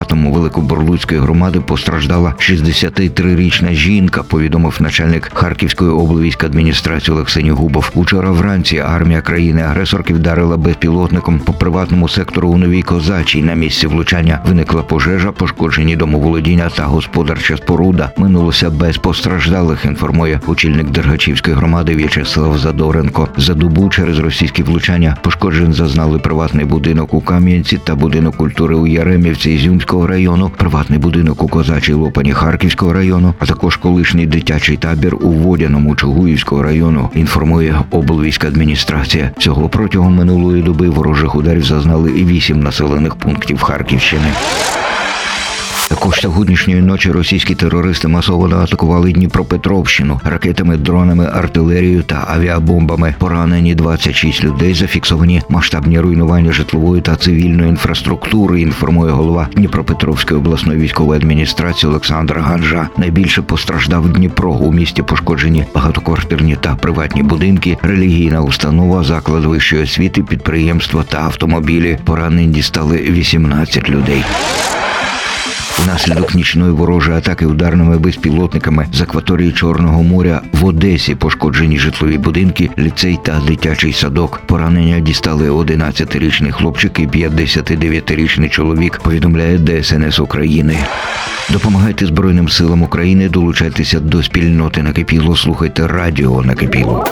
прильотом Великобурлуцької громади постраждала 63-річна жінка, повідомив начальник Харківської облвійськадміністрації Олексій Губов. Учора вранці армія країни-агресорки вдарила безпілотником по приватному сектору у Новій Козачій. На місці влучання виникла пожежа, пошкоджені домоволодіння та господарча споруда. Минулося без постраждалих, інформує очільник Дергачівської громади В'ячеслав Задоренко. За добу через російські влучання пошкоджень зазнали приватний будинок у Кам'янці та будинок культури у Яремівці Ізюмського району, приватний будинок у Козачій Лопані Харківського району, а також колишній дитячий табір у Водяному Чугуївського району, інформує облвійськадміністрація. Всього протягом минулої доби ворожих ударів зазнали і 8 населених пунктів Харківщини. Також сьогоднішньої ночі російські терористи масово атакували Дніпропетровщину ракетами, дронами, артилерією та авіабомбами. Поранені 26 людей, зафіксовані масштабні руйнування житлової та цивільної інфраструктури, інформує голова Дніпропетровської обласної військової адміністрації Олександр Ганжа. Найбільше постраждав Дніпро. У місті пошкоджені багатоквартирні та приватні будинки, релігійна установа, заклад вищої освіти, підприємства та автомобілі. Поранені дістали 18 людей. Внаслідок нічної ворожої атаки ударними безпілотниками з акваторії Чорного моря в Одесі пошкоджені житлові будинки, ліцей та дитячий садок. Поранення дістали 11-річний хлопчик і 59-річний чоловік, повідомляє ДСНС України. Допомагайте Збройним силам України, долучайтеся до спільноти Накипіло, слухайте радіо Накипіло.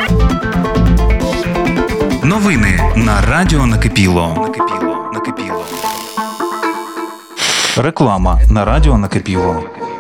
Новини на радіо Накипіло. Реклама на радіо Накипіло.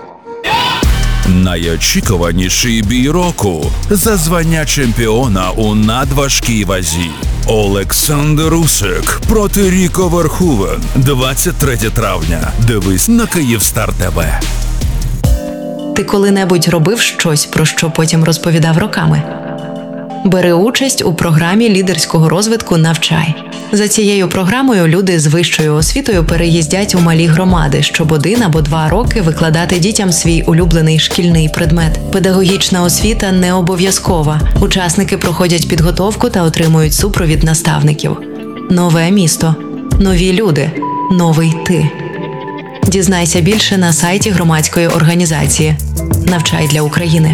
Найочікуваніший бій року за звання чемпіона у надважкій вазі. Олександр Усик проти Ріко Верховен. 23 травня. Дивись на Київстар ТВ. Ти коли-небудь робив щось, про що потім розповідав роками? Бери участь у програмі лідерського розвитку «Навчай». За цією програмою люди з вищою освітою переїздять у малі громади, щоб 1 або 2 роки викладати дітям свій улюблений шкільний предмет. Педагогічна освіта не обов'язкова. Учасники проходять підготовку та отримують супровід наставників. Нове місто. Нові люди. Новий ти. Дізнайся більше на сайті громадської організації «Навчай для України».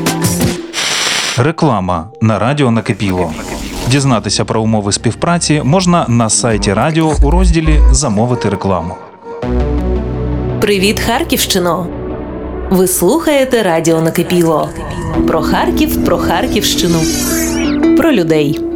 Реклама на радіо Накипіло. Дізнатися про умови співпраці можна на сайті радіо у розділі «Замовити рекламу». Привіт, Харківщино! Ви слухаєте радіо Накипіло. Про Харків, про Харківщину, про людей.